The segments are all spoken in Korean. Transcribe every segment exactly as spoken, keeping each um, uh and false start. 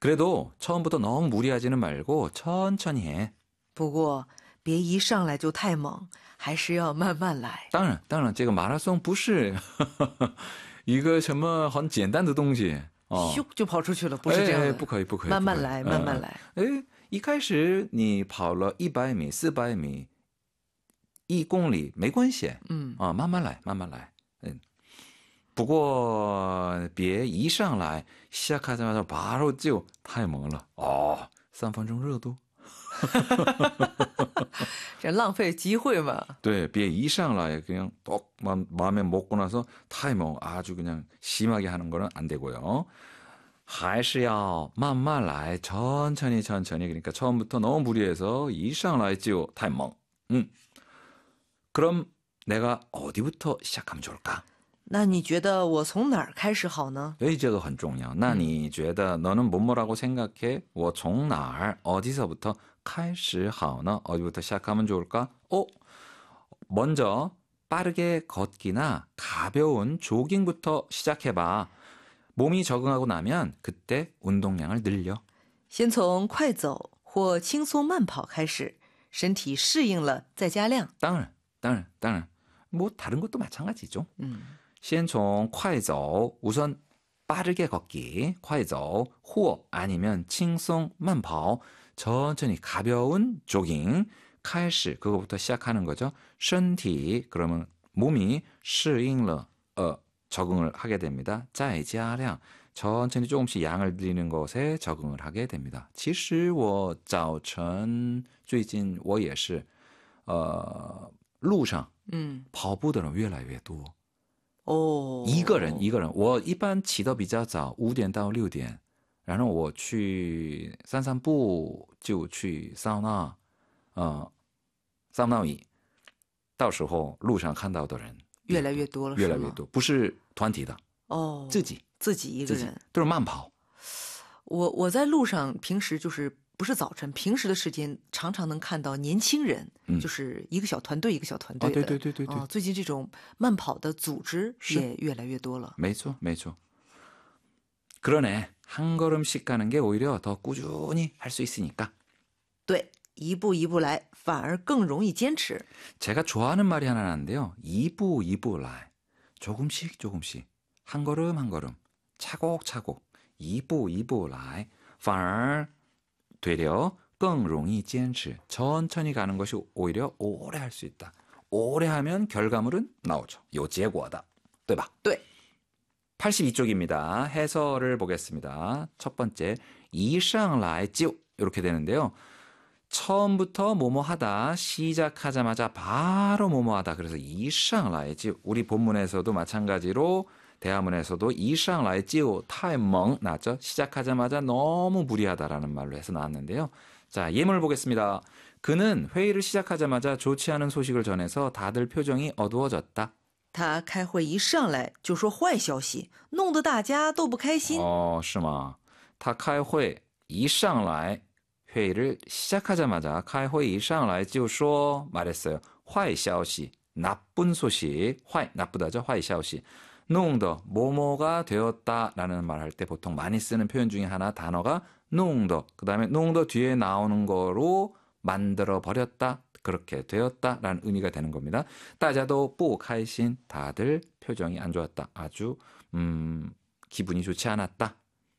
그래도 처음부터 너무 무리하지는 말고 천천히 해. 不过别一上来就太猛，还是要慢慢来。 当然当然这个马拉松不是一个什么很简单的东西。 咻就跑出去了，不是这样的。 不可以不可以， 慢慢来慢慢来。 一开始你跑了一百米四百米一公里没关系，嗯，啊，慢慢来慢慢来。嗯，不过别一上来시작하자마자 바로就太猛了。哦，三分钟热度。 这浪费机会嘛。 对，别一上来그냥 똑 마음에 먹고 나서 타이머 아주 그냥 심하게 하는 거는 안 되고요. 还是要慢慢来, 천천히 천천히. 그러니까 처음부터 너무 무리해서一上来就太猛. 음. 그럼 내가 어디부터 시작하면 좋을까? 那你觉得我从哪儿开始好呢? 네, 이제가 很重要. 那你觉得 너는 뭐뭐라고 생각해? 我从哪儿 어디서부터 开始好呢? 어디부터 시작하면 좋을까? 어? 먼저 빠르게 걷기나 가벼운 조깅부터 시작해봐. 몸이 적응하고 나면 그때 운동량을 늘려. 先从快走或轻松慢跑开始，身体适应了再加量。 当然,当然, 当然. 뭐 다른 것도 마찬가지죠. 음. 先从快走, 우선 빠르게 걷기, 快走, 호 아니면 轻松慢跑, 천천히 가벼운 조깅, 开始 그거부터 시작하는 거죠. 身体 그러면 몸이 适应了 어, 적응을 하게 됩니다. 再加量 천천히 조금씩 양을 늘리는 것에 적응을 하게 됩니다. 其实我早晨最近我也是呃路上跑步的人越来越多。 哦， 一个人一个人，我一般起得比较早，五点到六点，然后我去散散步，就去桑拿，呃，桑拿椅，到时候路上看到的人越来越多了， 越来越多，不是团体的， 哦， 自己自己一个人， 都是慢跑。 我我在路上平时就是不是早晨，平时的时间常常能看到年轻人，嗯、就是一个小团队一个小团队的， 哦、对对对对对、 哦。最近这种慢跑的组织也越来越多了。 没错没错。그러네. 한 걸음씩 가는 게 오히려 더 꾸준히 할 수 있으니까. 对，一步一步来反而更容易坚持。 제가 좋아하는 말이 하나 나는데요. 이부 이부来, 조금씩 조금씩, 한 걸음 한 걸음, 차곡차곡, 이부 이부来, 反而 되려 更容易坚持, 천천히 가는 것이 오히려 오래 할 수 있다. 오래 하면 결과물은 나오죠. 요结果的, 对吧? 对. 팔십이 쪽입니다. 해설을 보겠습니다. 첫 번째, 一上来就 이렇게 되는데요. 처음부터 뭐뭐 하다, 시작하자마자 바로 뭐뭐 하다. 그래서 一上来就 우리 본문에서도 마찬가지로 대화문에서도 一上来就太猛 나왔죠. 시작하자마자 너무 무리하다라는 말로 해서 나왔는데요. 자, 예문을 보겠습니다. 그는 회의를 시작하자마자 좋지 않은 소식을 전해서 다들 표정이 어두워졌다. 他开会一上来就说坏消息，弄得大家都不开心。 어, 是吗? 他开会一上来 회의를 시작하자마자 开会一上来就说 말했어요. 坏消息, 나쁜 소식, 坏 나쁘다죠. 坏消息. 弄得 뭐뭐가 되었다라는 말 할 때 보통 많이 쓰는 표현 중에 하나 단어가 弄得, 그다음에 弄得 뒤에 나오는 거로 만들어 버렸다. 그렇게 되었다라는 의미가 되는 겁니다. 大家都不开心, 다들 표정이 안 좋았다. 아주 음, 기분이 좋지 않았다.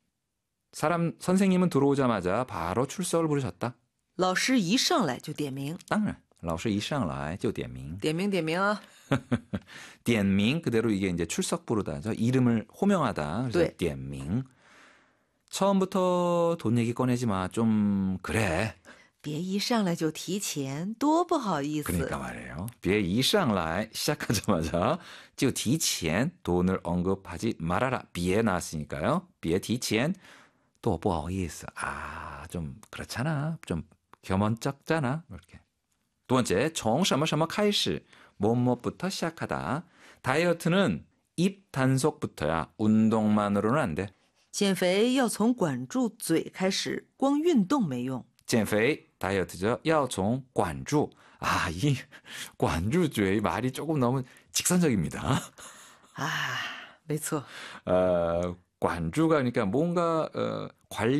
사람 선생님은 들어오자마자 바로 출석을 부르셨다. 老师一上来就点名。 当然老师一上来就点名。 点名点名啊。 点名 그대로 이게 이제 출석 부르다죠. 이름을 호명하다. 그래서 点名. 처음부터 돈 얘기 꺼내지 마. 좀 그래. 别一上来就提钱，多不好意思。 그러니까 말이에요. 别一上来 시작하자마자 就提钱 돈을 언급하지 말아라. 别 나왔으니까요. 别提钱 또 不好意思. 아, 좀 그렇잖아. 좀 겸언쩍잖아. 이렇게. 두 번째, 从什么什么开始 뭐뭐부터 시작하다. 다이어트는 입 단속부터야. 운동만으로는 안 돼. 减肥要从管住嘴开始，光运动没用。 减肥 다이어트죠. 要从管住. 아, 이 管住嘴 말이 조금 너무 직선적입니다. 아, 没错. 어, 管住가 그러니까 뭔가 어, 관리